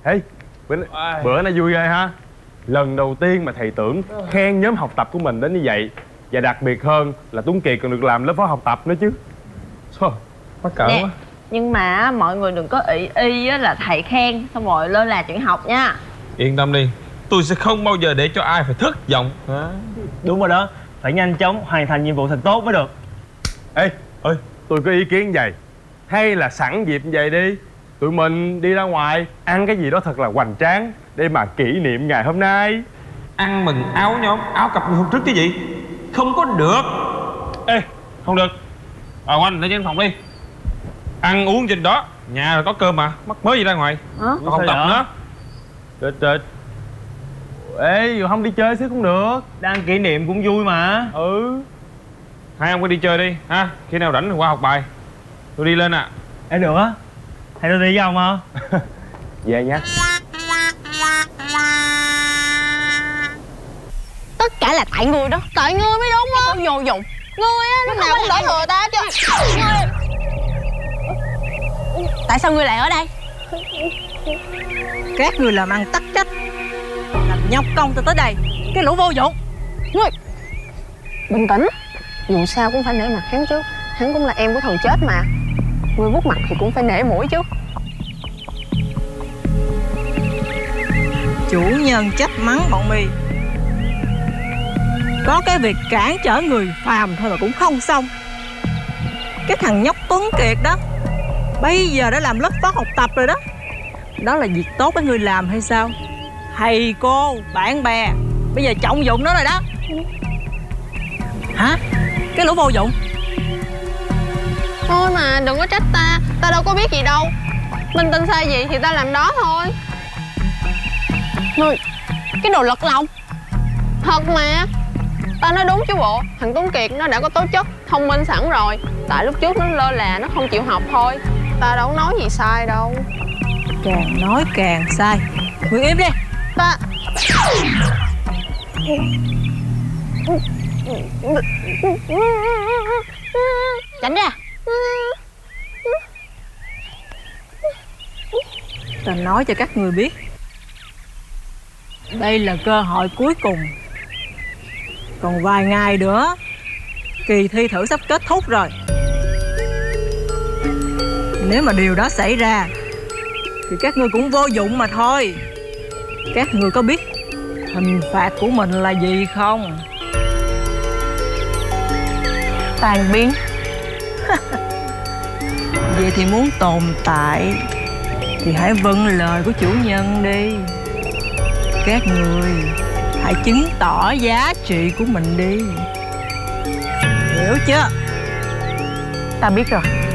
Ê, bữa nay vui ghê ha. Lần đầu tiên mà thầy Tưởng khen nhóm học tập của mình đến như vậy. Và đặc biệt hơn là Tuấn Kiệt còn được làm lớp phó học tập nữa chứ. Thôi, mắc cỡ quá. Nhưng mà mọi người đừng có ỷ y á là thầy khen xong rồi lơ là chuyện học nha. Yên tâm đi, tôi sẽ không bao giờ để cho ai phải thất vọng. Đúng rồi đó, phải nhanh chóng hoàn thành nhiệm vụ thật tốt mới được. Ê, ơi, tôi có ý kiến vậy. Hay là sẵn dịp như vậy đi, tụi mình đi ra ngoài ăn cái gì đó thật là hoành tráng để mà kỷ niệm ngày hôm nay. Ăn mừng áo nhóm, áo cặp như hôm trước chứ gì. Không có được. Ê, không được. Oanh, lên trên phòng đi. Ăn uống trên đó, nhà rồi có cơm mà, mắc mới gì ra ngoài. Còn không tập nữa. Trời. Ê, không đi chơi xíu cũng được. Đang kỷ niệm cũng vui mà. Ừ. Hai ông có đi chơi đi ha, khi nào rảnh thì qua học bài. Tôi đi lên à. Ê được á, thầy tôi đi với ông không? Về nha. Tất cả là tại ngươi đó. Tại ngươi mới đúng á. Vô dụng. Ngươi á, lúc nào cũng đổ thừa ta chứ. Tại sao ngươi lại ở đây? Các người làm ăn tắc trách, làm nhọc công tôi tới đây. Cái lũ vô dụng. Ngươi bình tĩnh. Dù sao cũng phải nể mặt hắn chứ. Hắn cũng là em của thần chết mà. Ngươi vuốt mặt thì cũng phải nể mũi chứ. Chủ nhân trách mắng bọn mì. Có cái việc cản trở người phàm thôi mà cũng không xong. Cái thằng nhóc Tuấn Kiệt đó bây giờ đã làm lớp phó học tập rồi đó. Đó là việc tốt với người làm hay sao? Thầy cô, bạn bè bây giờ trọng dụng nó rồi đó. Hả? Cái lũ vô dụng. Thôi mà đừng có trách ta. Ta đâu có biết gì đâu. Mình tin sai gì thì ta làm đó thôi. Ngươi, cái đồ lật lòng. Thật mà. Ta nói đúng chứ bộ. Thằng Tuấn Kiệt nó đã có tố chất, thông minh sẵn rồi. Tại lúc trước nó lơ là, nó không chịu học thôi. Ta đâu có nói gì sai đâu. Càng nói càng sai. Nguyễn im đi. Ta... Tránh ra. Ta nói cho các người biết, đây là cơ hội cuối cùng. Còn vài ngày nữa kỳ thi thử sắp kết thúc rồi. Nếu mà điều đó xảy ra thì các ngươi cũng vô dụng mà thôi. Các ngươi có biết hình phạt của mình là gì không? Tàn biến. Vậy thì muốn tồn tại thì hãy vâng lời của chủ nhân đi. Các người hãy chứng tỏ giá trị của mình đi. Hiểu chưa? Ta biết rồi.